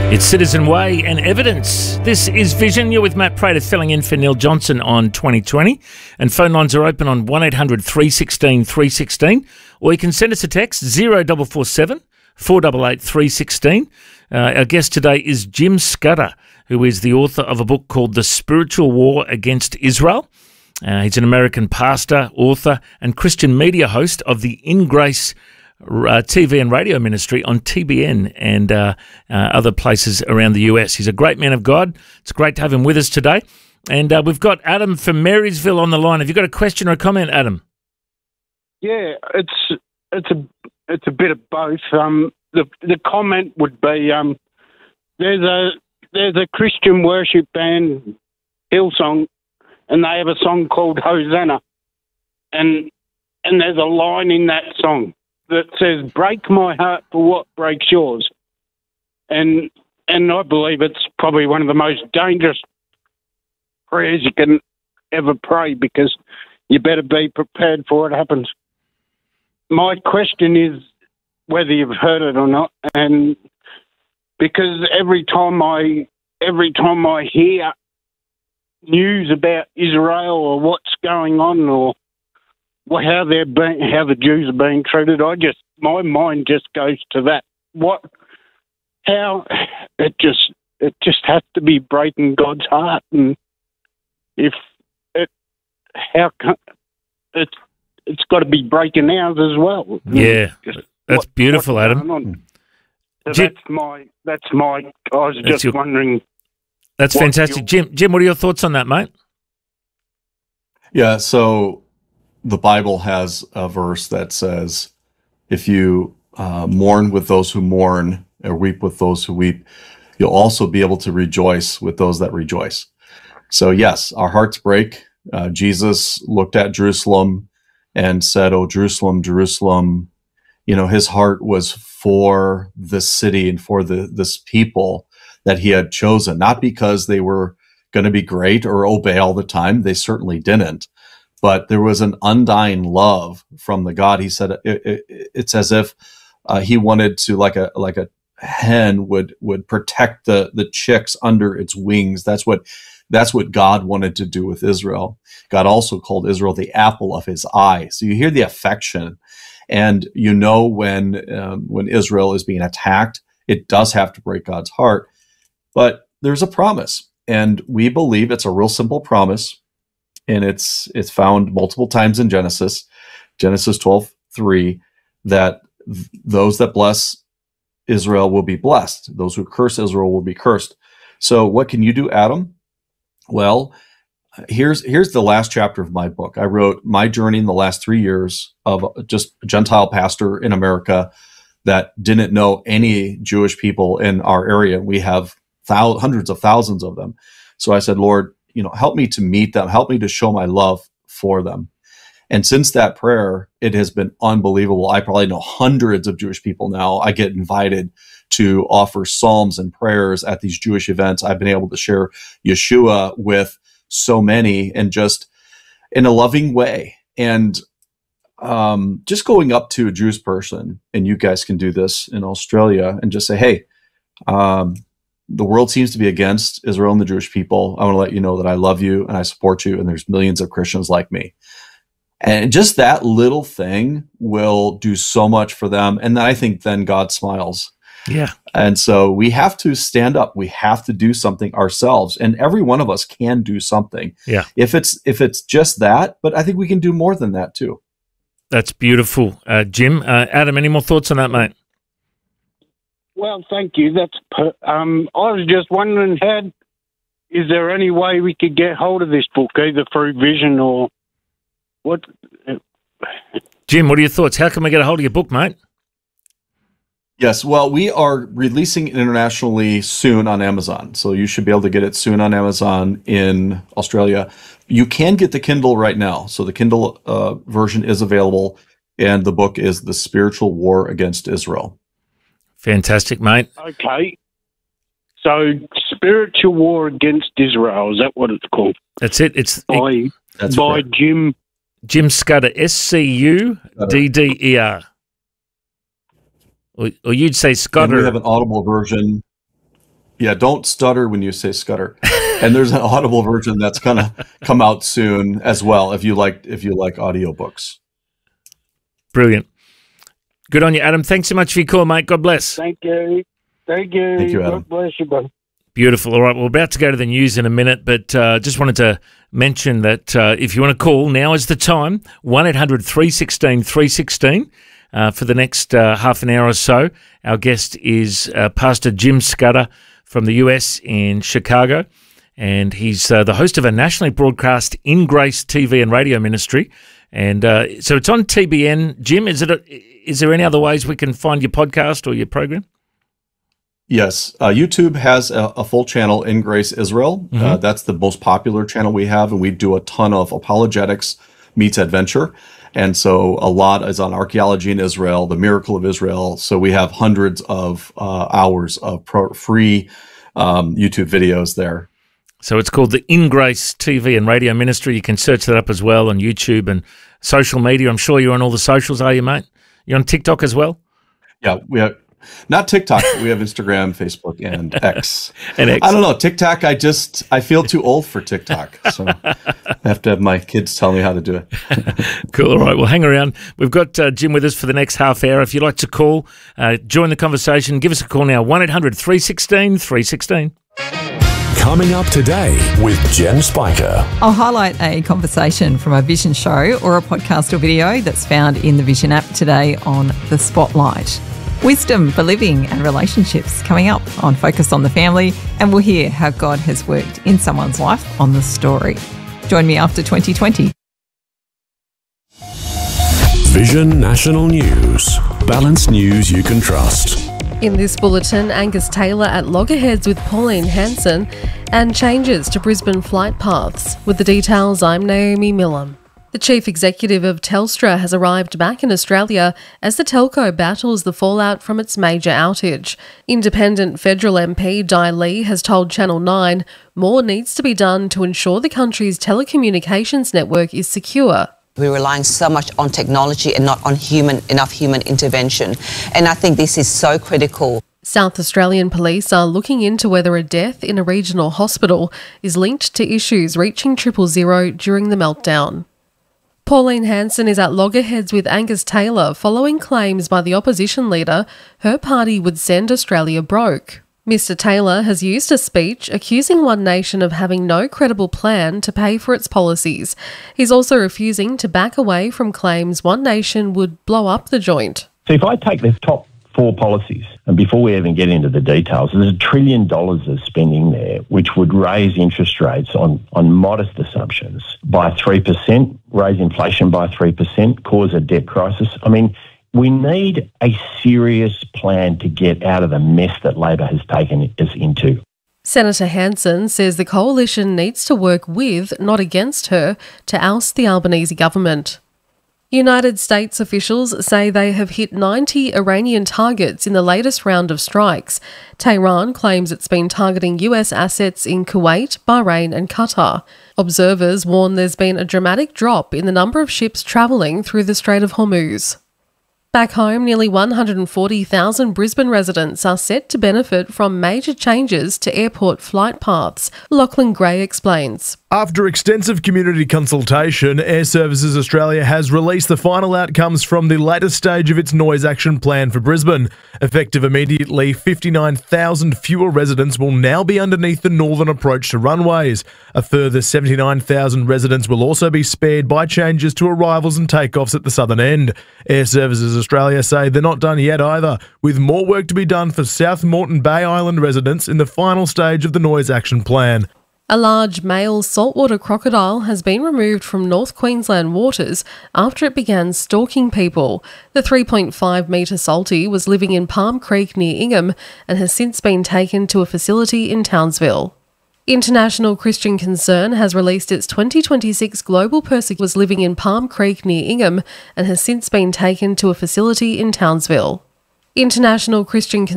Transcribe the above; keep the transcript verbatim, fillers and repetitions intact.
It's Citizen Way and Evidence. This is Vision. You're with Matt Prater filling in for Neil Johnson on twenty twenty. And phone lines are open on one eight hundred three one six three one six. Or you can send us a text, zero four four seven, four eight eight, three one six. Uh, our guest today is Jim Scudder, who is the author of a book called The Spiritual War Against Israel. Uh, he's an American pastor, author, and Christian media host of the In Grace Uh, T V and radio ministry on T B N and uh, uh, other places around the U S. He's a great man of God. It's great to have him with us today. And uh, we've got Adam from Marysville on the line. Have you got a question or a comment, Adam? Yeah, it's it's a it's a bit of both. Um, the the comment would be um, there's a there's a Christian worship band, Hillsong, and they have a song called Hosanna, and and there's a line in that song that says, "Break my heart for what breaks yours." And and I believe it's probably one of the most dangerous prayers you can ever pray, because you better be prepared for what happens. My question is whether you've heard it or not, and because every time I every time I hear news about Israel or what's going on, or Well, how they're being, how the Jews are being treated, I just my mind just goes to that. What, how it just it just has to be breaking God's heart, and if it how it's it's got to be breaking ours as well. Yeah, just that's what, beautiful, Adam. So Jim, that's my that's my. I was just your, wondering. That's fantastic, Jim. Jim, what are your thoughts on that, mate? Yeah, so the Bible has a verse that says, if you uh, mourn with those who mourn or weep with those who weep, you'll also be able to rejoice with those that rejoice. So yes, our hearts break. Uh, Jesus looked at Jerusalem and said, "Oh, Jerusalem, Jerusalem," you know, his heart was for this city and for the, this people that he had chosen, not because they were going to be great or obey all the time. They certainly didn't. But there was an undying love from the God. He said it, it, it's as if uh, he wanted to, like a like a hen would would protect the the chicks under its wings. That's what that's what God wanted to do with Israel. God also called Israel the apple of his eye. So you hear the affection, and you know when um, when Israel is being attacked, it does have to break God's heart. But there's a promise, and we believe it's a real simple promise. And it's it's found multiple times in Genesis, Genesis twelve three, that th- those that bless Israel will be blessed. Those who curse Israel will be cursed. So what can you do, Adam? Well, here's here's the last chapter of my book. I wrote my journey in the last three years of just a Gentile pastor in America that didn't know any Jewish people in our area. We have thou- hundreds of thousands of them. So I said, Lord, you know, help me to meet them, help me to show my love for them. And since that prayer, it has been unbelievable. I probably know hundreds of Jewish people now. I get invited to offer psalms and prayers at these Jewish events. I've been able to share Yeshua with so many, and just in a loving way. And um, just going up to a Jewish person, and you guys can do this in Australia, and just say, hey, um, the world seems to be against Israel and the Jewish people. I want to let you know that I love you and I support you, and there's millions of Christians like me. And just that little thing will do so much for them. And then I think then God smiles. Yeah. And so we have to stand up. We have to do something ourselves. And every one of us can do something. Yeah. If it's if it's just that, but I think we can do more than that too. That's beautiful, uh, Jim. Uh, Adam, any more thoughts on that, mate? Well, thank you. That's per- um. I was just wondering, how is there any way we could get hold of this book, either through Vision or what? Jim, what are your thoughts? How can we get a hold of your book, mate? Yes, well, we are releasing it internationally soon on Amazon, so you should be able to get it soon on Amazon in Australia. You can get the Kindle right now, so the Kindle uh, version is available, and the book is The Spiritual War Against Israel. Fantastic, mate. Okay. So, Spiritual War Against Israel, is that what it's called? That's it. It's by, it, that's by correct. Jim... Jim Scudder, S C U D D E R. Or, or you'd say Scudder. And we have an Audible version. Yeah, don't stutter when you say Scudder. And there's an Audible version that's gonna come out soon as well. If you like, if you like audiobooks. Brilliant. Good on you, Adam. Thanks so much for your call, mate. God bless. Thank you. Thank you. Thank you, Adam. God bless you, bud. Beautiful. All right, we're about to go to the news in a minute, but uh, just wanted to mention that uh, if you want to call, now is the time. one eight hundred three one six three one six uh, for the next uh, half an hour or so. Our guest is uh, Pastor Jim Scudder from the U S in Chicago, and he's uh, the host of a nationally broadcast In Grace T V and radio ministry. And uh, so it's on T B N. Jim, is it? A, is there any other ways we can find your podcast or your program? Yes, uh, YouTube has a, a full channel, In Grace Israel. Mm-hmm. Uh, that's the most popular channel we have, and we do a ton of apologetics meets adventure. And so a lot is on archaeology in Israel, the miracle of Israel. So we have hundreds of uh, hours of pro- free um, YouTube videos there. So it's called the In Grace T V and radio ministry. You can search that up as well on YouTube and social media. I'm sure you're on all the socials, are you, mate? You're on TikTok as well? Yeah, we have. Not TikTok. We have Instagram, Facebook, and X. and X. I don't know. TikTok, I just, I feel too old for TikTok. So I have to have my kids tell me how to do it. Cool. All right. Well, hang around. We've got uh, Jim with us for the next half hour. If you'd like to call, uh, join the conversation, give us a call now. one eight hundred three one six three one six. Coming up today with Jen Spiker. I'll highlight a conversation from a Vision show or a podcast or video that's found in the Vision app today on The Spotlight. Wisdom for living and relationships coming up on Focus on the Family, and we'll hear how God has worked in someone's life on The Story. Join me after twenty twenty. Vision National News. Balanced news you can trust. In this bulletin, Angus Taylor at loggerheads with Pauline Hanson and changes to Brisbane flight paths. With the details, I'm Naomi Millam. The chief executive of Telstra has arrived back in Australia as the telco battles the fallout from its major outage. Independent federal M P Di Lee has told Channel nine more needs to be done to ensure the country's telecommunications network is secure. We're relying so much on technology and not on human enough human intervention. And I think this is so critical. South Australian police are looking into whether a death in a regional hospital is linked to issues reaching triple zero during the meltdown. Pauline Hanson is at loggerheads with Angus Taylor following claims by the opposition leader her party would send Australia broke. Mister Taylor has used a speech accusing One Nation of having no credible plan to pay for its policies. He's also refusing to back away from claims One Nation would blow up the joint. So if I take the top four policies, and before we even get into the details, there's a trillion dollars of spending there, which would raise interest rates on, on modest assumptions by three percent, raise inflation by three percent, cause a debt crisis. I mean, we need a serious plan to get out of the mess that Labor has taken us into. Senator Hanson says the coalition needs to work with, not against her, to oust the Albanese government. United States officials say they have hit ninety Iranian targets in the latest round of strikes. Tehran claims it's been targeting U S assets in Kuwait, Bahrain and Qatar. Observers warn there's been a dramatic drop in the number of ships travelling through the Strait of Hormuz. Back home, nearly one hundred forty thousand Brisbane residents are set to benefit from major changes to airport flight paths. Lachlan Gray explains. After extensive community consultation, Air Services Australia has released the final outcomes from the latest stage of its noise action plan for Brisbane. Effective immediately, fifty-nine thousand fewer residents will now be underneath the northern approach to runways. A further seventy-nine thousand residents will also be spared by changes to arrivals and takeoffs at the southern end. Air Services Australia say they're not done yet either, with more work to be done for South Moreton Bay Island residents in the final stage of the noise action plan. A large male saltwater crocodile has been removed from North Queensland waters after it began stalking people. The three point five metre salty was living in Palm Creek near Ingham and has since been taken to a facility in Townsville. International Christian Concern has released its twenty twenty-six Global Persecution was living in Palm Creek near Ingham and has since been taken to a facility in Townsville. International Christian